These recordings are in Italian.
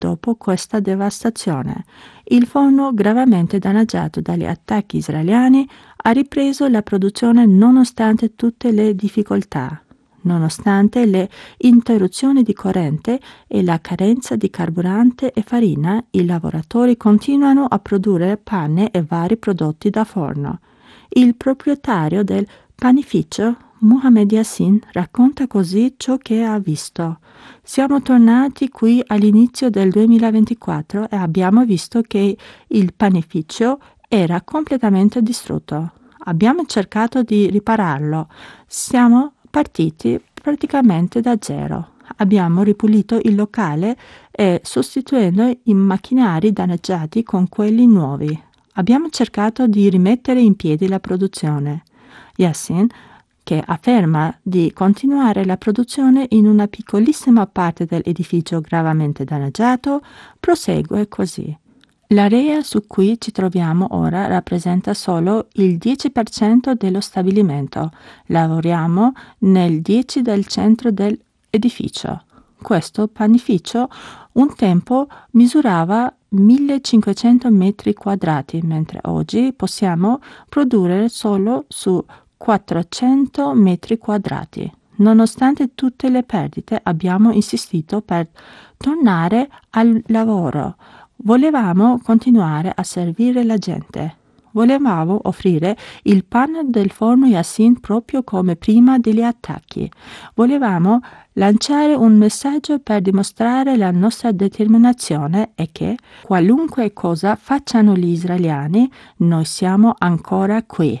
dopo questa devastazione. Il forno, gravemente danneggiato dagli attacchi israeliani, ha ripreso la produzione nonostante tutte le difficoltà. Nonostante le interruzioni di corrente e la carenza di carburante e farina, i lavoratori continuano a produrre pane e vari prodotti da forno. Il proprietario del panificio, Mohamed Yassin, racconta così ciò che ha visto. Siamo tornati qui all'inizio del 2024 e abbiamo visto che il panificio era completamente distrutto. Abbiamo cercato di ripararlo. Siamo partiti praticamente da zero. Abbiamo ripulito il locale e sostituendo i macchinari danneggiati con quelli nuovi. Abbiamo cercato di rimettere in piedi la produzione. Yassin, che afferma di continuare la produzione in una piccolissima parte dell'edificio gravemente danneggiato, prosegue così. L'area su cui ci troviamo ora rappresenta solo il 10% dello stabilimento. Lavoriamo nel 10% del centro dell'edificio. Questo panificio un tempo misurava 1500 metri quadrati, mentre oggi possiamo produrre solo su 400 metri quadrati. Nonostante tutte le perdite, abbiamo insistito per tornare al lavoro. Volevamo continuare a servire la gente. Volevamo offrire il pane del forno Yassin proprio come prima degli attacchi. Volevamo lanciare un messaggio per dimostrare la nostra determinazione e che, qualunque cosa facciano gli israeliani, noi siamo ancora qui.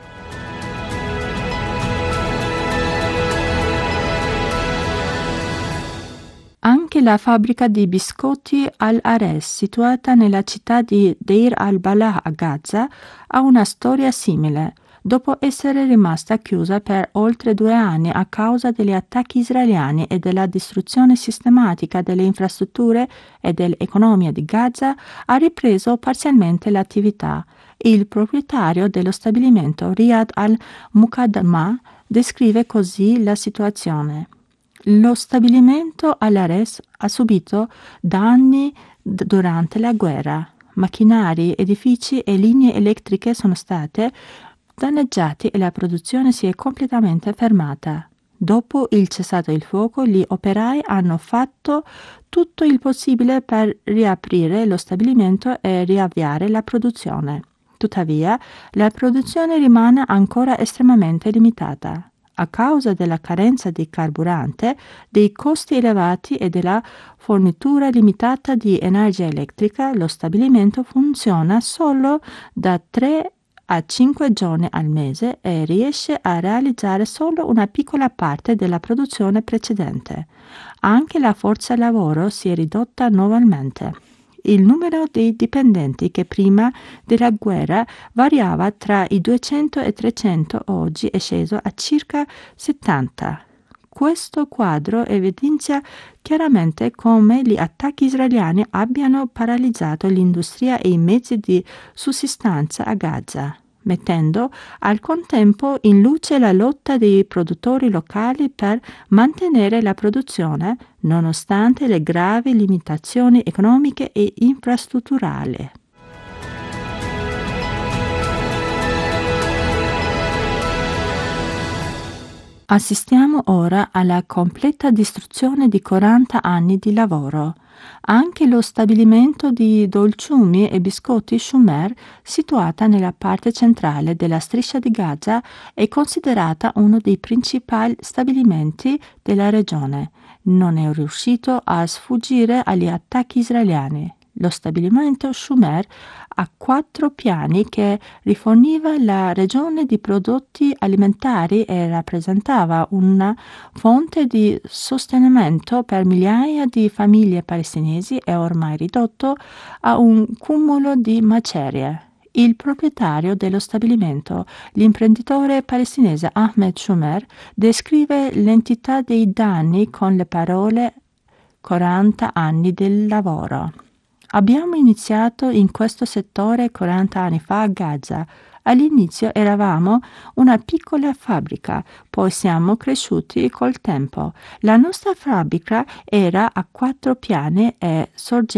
Anche la fabbrica di biscotti Al-Ares, situata nella città di Deir al-Balah a Gaza, ha una storia simile. Dopo essere rimasta chiusa per oltre 2 anni a causa degli attacchi israeliani e della distruzione sistematica delle infrastrutture e dell'economia di Gaza, ha ripreso parzialmente l'attività. Il proprietario dello stabilimento, Riyad al-Muqaddama, descrive così la situazione. Lo stabilimento Al-Ares ha subito danni durante la guerra. Macchinari, edifici e linee elettriche sono state danneggiati e la produzione si è completamente fermata. Dopo il cessato il fuoco, gli operai hanno fatto tutto il possibile per riaprire lo stabilimento e riavviare la produzione. Tuttavia, la produzione rimane ancora estremamente limitata. A causa della carenza di carburante, dei costi elevati e della fornitura limitata di energia elettrica, lo stabilimento funziona solo da 3 a 5 giorni al mese e riesce a realizzare solo una piccola parte della produzione precedente. Anche la forza lavoro si è ridotta notevolmente. Il numero dei dipendenti che prima della guerra variava tra i 200 e 300 oggi è sceso a circa 70. Questo quadro evidenzia chiaramente come gli attacchi israeliani abbiano paralizzato l'industria e i mezzi di sussistenza a Gaza, mettendo al contempo in luce la lotta dei produttori locali per mantenere la produzione nonostante le gravi limitazioni economiche e infrastrutturali. Assistiamo ora alla completa distruzione di 40 anni di lavoro. Anche lo stabilimento di dolciumi e biscotti Shumer, situata nella parte centrale della striscia di Gaza, è considerata uno dei principali stabilimenti della regione. Non è riuscito a sfuggire agli attacchi israeliani. Lo stabilimento Shumer ha 4 piani che riforniva la regione di prodotti alimentari e rappresentava una fonte di sostenimento per migliaia di famiglie palestinesi è ormai ridotto a un cumulo di macerie. Il proprietario dello stabilimento, l'imprenditore palestinese Ahmed Shumer, descrive l'entità dei danni con le parole 40 anni del lavoro. Abbiamo iniziato in questo settore 40 anni fa a Gaza, All'inizio eravamo una piccola fabbrica, poi siamo cresciuti col tempo. La nostra fabbrica era a 4 piani e sorgeva